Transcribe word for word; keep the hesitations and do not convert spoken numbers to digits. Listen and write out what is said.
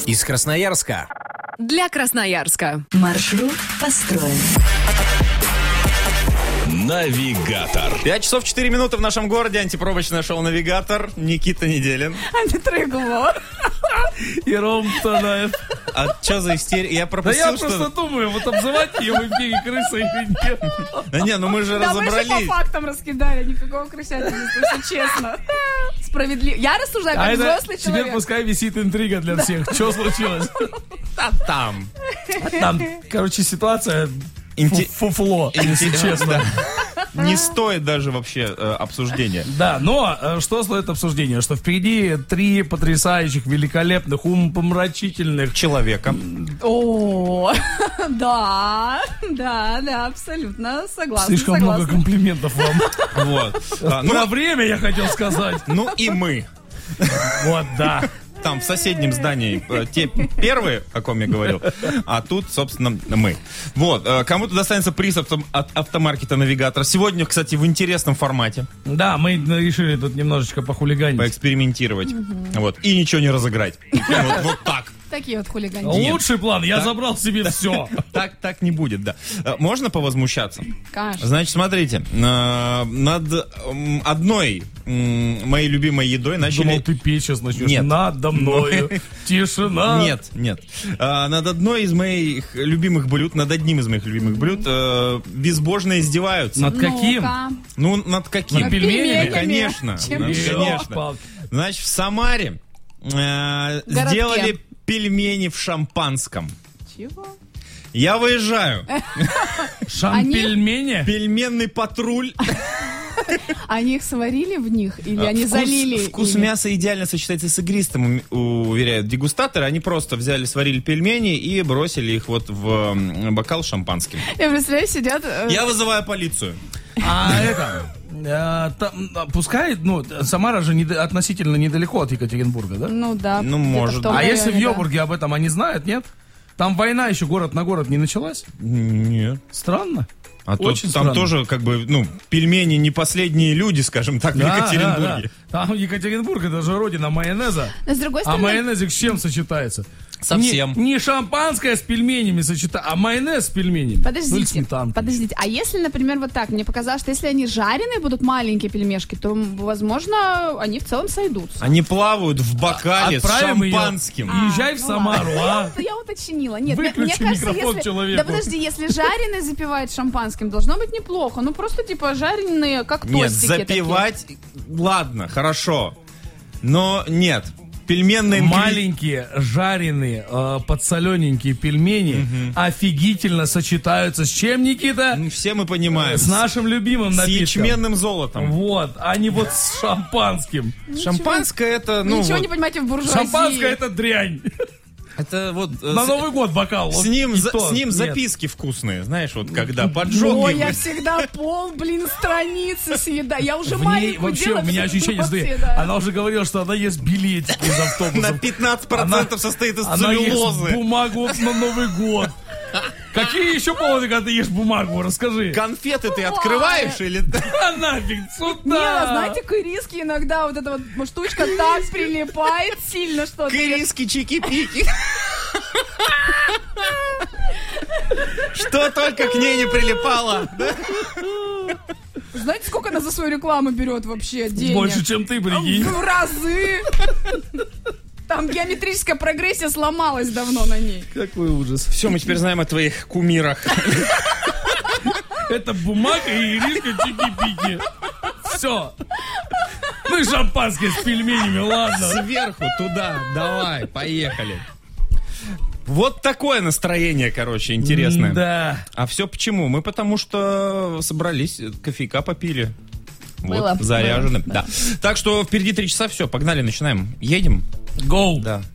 Из Красноярска. Для Красноярска. Маршрут построен. Навигатор. пять часов четыре минуты в нашем городе. Антипробочное шоу «Навигатор». Никита Неделин. Антитрыгло. И Ром Танаев. А что за истерия? Я Да пропустил, я что... просто думаю, вот обзывать ее в эфире крысой или нет. Да не, ну мы же Да, мы же разобрались. по фактам раскидали, никакого крысятельства, все честно. Справедливо. Я рассуждаю А как это взрослый теперь человек. пускай висит интрига для всех. Что случилось? А там. Там, короче, ситуация Инте- фу- фуфло, если честно. Не стоит даже вообще э, обсуждения. Да, но э, что стоит обсуждение? Что впереди три потрясающих, великолепных, умопомрачительных Человека. О, да, да, да, абсолютно согласна. Слишком согласна. много комплиментов вам. Вот. А, ну, Про время я хотел сказать. ну и мы. Вот, да. Там в соседнем здании э, те первые, о ком я говорил, а тут, собственно, мы. Вот, э, кому-то достанется приз от, от автомаркета «Навигатор». Сегодня, кстати, в интересном формате. Да, мы решили тут немножечко похулиганить. Поэкспериментировать. Вот, и ничего не разыграть. Вот, вот так. Такие вот хулиганки. Лучший план, я забрал себе все. Так, так не будет, да. Э, Можно повозмущаться? Конечно. Значит, смотрите, э, над м, одной м, моей любимой едой начали... Думал, ты петь сейчас начнешь. Нет. Надо мною тишина. Нет, нет. А, над одной из моих любимых блюд, над одним из моих любимых блюд э, безбожно издеваются. Над каким? Ну-ка. Ну, над каким? Над пельменями? Ну, конечно. Чем Ну, еще? конечно. Ёлки-палки. Значит, в Самаре э, Городке. сделали пельмени в шампанском. Чего? Я выезжаю. Шампельмени? Пельменный патруль. Они их сварили в них или они Вкус- залили? Вкус ими? мяса идеально сочетается с игристым, у- уверяют дегустаторы. Они просто взяли, сварили пельмени и бросили их вот в м, бокал с шампанским. Я представляю, сидят... э, Я вызываю полицию. А это... э, там, а, пускай, ну, Самара же не- относительно недалеко от Екатеринбурга, да? Ну да. Ну, где-то может. в том А если в районе, да. Йобурге об этом они знают, нет? Там война еще город на город не началась? Нет. Странно. А тут Очень там странно. тоже, как бы, ну, пельмени не последние люди, скажем так, в Да, Екатеринбурге. да, да. Там Екатеринбург, это же родина майонеза. Но с другой А стороны... майонезик с чем сочетается? Совсем. Не, не шампанское с пельменями сочетается, а майонез с пельменями. Ну, или Подождите, сметанкой. подождите. А если, например, вот так, мне показалось, что если они жареные будут, маленькие пельмешки, то, возможно, они в целом сойдутся. Они плавают в бокале с Отправим её. шампанским. Езжай в Ну Самару, ладно. а? Я, я уточнила. Нет, мне- Выключи мне кажется, микрофон если... человеку. Да подожди, если жареные запивают шампанским, должно быть неплохо. Ну, просто, типа, жареные, как Нет, тостики запивать, ладно, хорошо. Но нет, пельменные... ингри- Маленькие, жареные, э, подсолененькие пельмени офигительно сочетаются с чем, Никита? Ну, все мы понимаем. С нашим любимым С напитком. ячменным золотом. Вот, а не вот с шампанским. Шампанское это, такие. ну, Ничего вот, не понимаете в буржуазии. Шампанское это дрянь. это вот... э, На с- Новый год бокал. С вот ним, и за- то. с ним Нет. записки вкусные, знаешь, вот когда Ой, поджоги... я всегда пол, блин, страницы съедаю. Я уже В ней маленькую вообще делала, у меня все ощущение, что съедаю. она уже говорила, что она ест билетики из автобуса. На пятнадцать процентов состоит из Она ест целлюлозы. бумагу на Новый год. Какие еще поводы, когда ты ешь бумагу? Расскажи. Конфеты ты открываешь или... А нафиг, Не, сюда. знаете, к ириске иногда вот эта вот штучка так прилипает сильно, что ты... Кыриски, чики-пики. Что только к ней не прилипало. Знаете, сколько она за свою рекламу берет вообще денег? Больше, чем ты, прикинь. В разы. Там геометрическая прогрессия сломалась давно на ней. Какой ужас. Все, мы теперь знаем о твоих кумирах. Это бумага и ириска чики-пики. Все. Ну и шампанское с пельменями, ладно. Сверху туда, давай, поехали. Вот такое настроение, короче, интересное. Да. А все почему? Мы потому что собрались, кофейка попили. Вот, Было, заряжены. было, Да. Так что впереди три часа, все, погнали, начинаем. Едем? Go. Да.